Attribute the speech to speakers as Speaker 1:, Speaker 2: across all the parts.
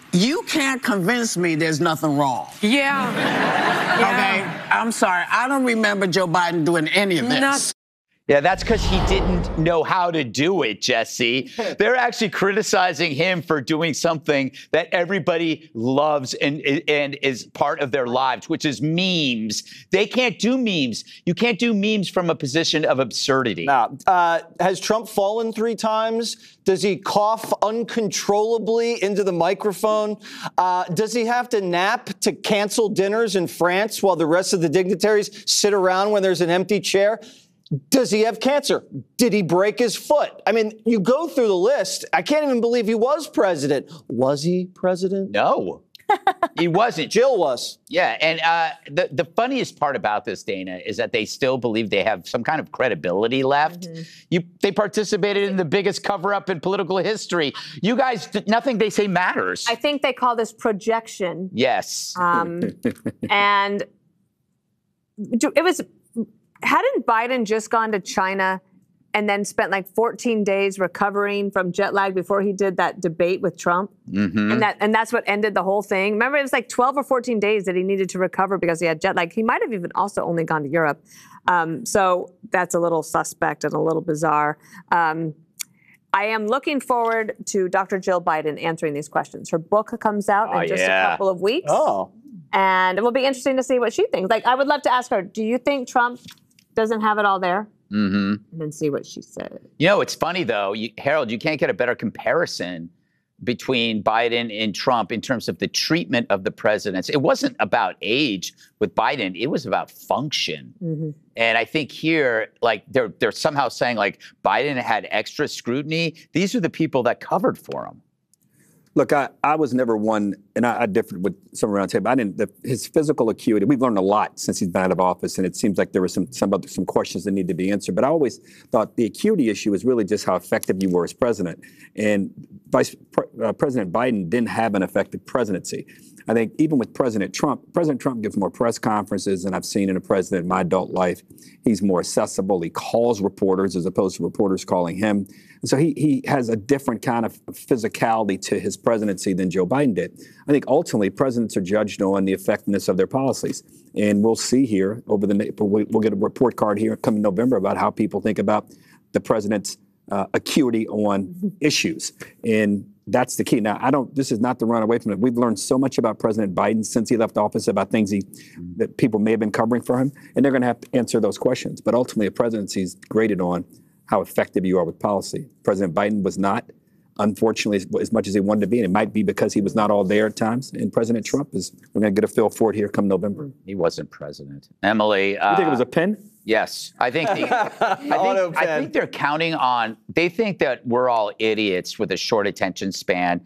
Speaker 1: You can't convince me there's nothing wrong.
Speaker 2: Yeah.
Speaker 1: Okay? I'm sorry. I don't remember Joe Biden doing any of this.
Speaker 3: Yeah, that's because he didn't know how to do it, Jesse. They're actually criticizing him for doing something that everybody loves and is part of their lives, which is memes. They can't do memes. You can't do memes from a position of absurdity.
Speaker 4: Now, has Trump fallen 3 times? Does he cough uncontrollably into the microphone? Does he have to nap to cancel dinners in France while the rest of the dignitaries sit around when there's an empty chair? Does he have cancer? Did he break his foot? I mean, you go through the list. I can't even believe he was president. Was he president?
Speaker 3: No, he wasn't.
Speaker 4: Jill was.
Speaker 3: Yeah, and the funniest part about this, Dana, is that they still believe they have some kind of credibility left. They participated in the biggest cover-up in political history. You guys, nothing they say matters.
Speaker 2: I think they call this projection.
Speaker 3: Yes.
Speaker 2: And it was... Hadn't Biden just gone to China and then spent like 14 days recovering from jet lag before he did that debate with Trump? And that's what ended the whole thing. Remember, it was like 12 or 14 days that he needed to recover because he had jet lag. He might have even also only gone to Europe. So that's a little suspect and a little bizarre. I am looking forward to Dr. Jill Biden answering these questions. Her book comes out in just a couple of weeks. And it will be interesting to see what she thinks. Like, I would love to ask her, do you think Trump doesn't have it all there? And then see what she said.
Speaker 3: You know, it's funny, though, Harold, you can't get a better comparison between Biden and Trump in terms of the treatment of the presidents. It wasn't about age with Biden. It was about function. And I think here, like, they're somehow saying, like, Biden had extra scrutiny. These are the people that covered for him.
Speaker 5: Look, I was never one, and I differed with some around the table. His physical acuity, we've learned a lot since he's been out of office, and it seems like there were some questions that need to be answered. But I always thought the acuity issue was really just how effective you were as president. And President Biden didn't have an effective presidency. I think even with President Trump gives more press conferences than I've seen in a president in my adult life. He's more accessible. He calls reporters as opposed to reporters calling him. And so he has a different kind of physicality to his presidency than Joe Biden did. I think ultimately presidents are judged on the effectiveness of their policies. And we'll see here we'll get a report card here coming November about how people think about the president's acuity on issues. And that's the key. Now, this is not to run away from it. We've learned so much about President Biden since he left office about things that people may have been covering for him, and they're going to have to answer those questions. But ultimately, a presidency is graded on how effective you are with policy. President Biden was not, unfortunately, as much as he wanted to be, and it might be because he was not all there at times. And President Trump we're going to get a feel for it here come November.
Speaker 3: He wasn't president. Emily.
Speaker 5: You think it was a pen?
Speaker 3: Yes, I think they're counting on. They think that we're all idiots with a short attention span,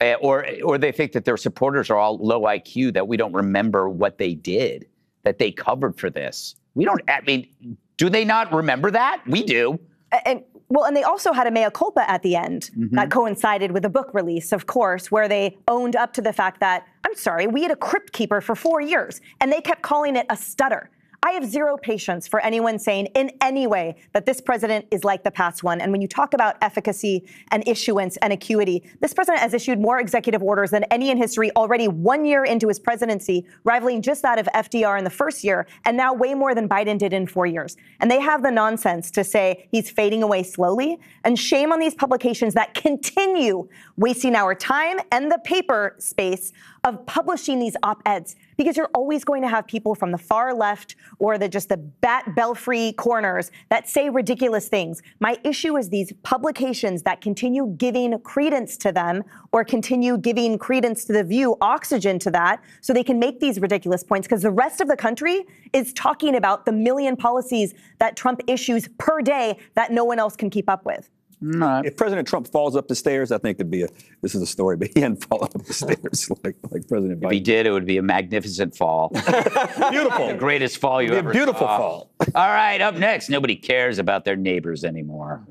Speaker 3: or they think that their supporters are all low IQ, that we don't remember what they did, that they covered for this. We don't. I mean, do they not remember that? We do.
Speaker 6: And they also had a mea culpa at the end that coincided with a book release, of course, where they owned up to the fact that, I'm sorry, we had a crypt keeper for 4 years, and they kept calling it a stutter. I have zero patience for anyone saying in any way that this president is like the past one. And when you talk about efficacy and issuance and acuity, this president has issued more executive orders than any in history already 1 year into his presidency, rivaling just that of FDR in the first year, and now way more than Biden did in 4 years. And they have the nonsense to say he's fading away slowly. And shame on these publications that continue wasting our time and the paper space of publishing these op-eds, because you're always going to have people from the far left or the bat belfry corners that say ridiculous things. My issue is these publications that continue giving credence to them or continue giving credence to The View, oxygen to that, so they can make these ridiculous points, because the rest of the country is talking about the million policies that Trump issues per day that no one else can keep up with.
Speaker 5: If President Trump falls up the stairs, I think this is a story, but he hadn't fallen up the stairs like President Biden.
Speaker 3: If he did, it would be a magnificent fall.
Speaker 5: Beautiful.
Speaker 3: The greatest fall you ever saw.
Speaker 5: Beautiful fall.
Speaker 3: All right, up next, nobody cares about their neighbors anymore.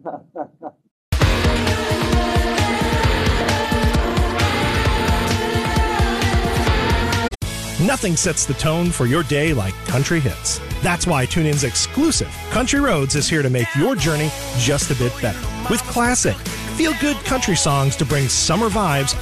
Speaker 7: Nothing sets the tone for your day like country hits. That's why TuneIn's exclusive Country Roads is here to make your journey just a bit better. With classic, feel-good country songs to bring summer vibes